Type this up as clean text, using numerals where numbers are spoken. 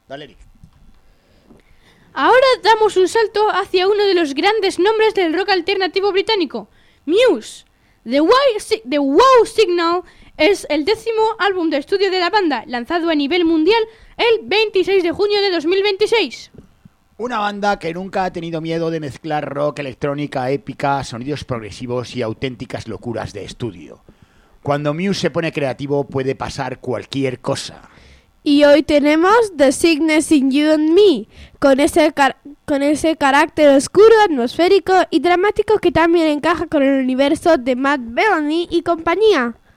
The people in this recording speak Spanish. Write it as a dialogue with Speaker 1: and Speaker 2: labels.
Speaker 1: Dale, Eric.
Speaker 2: Ahora damos un salto hacia uno de los grandes nombres del rock alternativo británico, Muse. The Wow Signal es el 10º álbum de estudio de la banda, lanzado a nivel mundial el 26 de junio de 2026.
Speaker 1: Una banda que nunca ha tenido miedo de mezclar rock, electrónica, épica, sonidos progresivos y auténticas locuras de estudio. Cuando Muse se pone creativo puede pasar cualquier cosa.
Speaker 3: Y hoy tenemos The Sickness in You and Me, con ese carácter oscuro, atmosférico y dramático que también encaja con el universo de Matt Bellamy y compañía.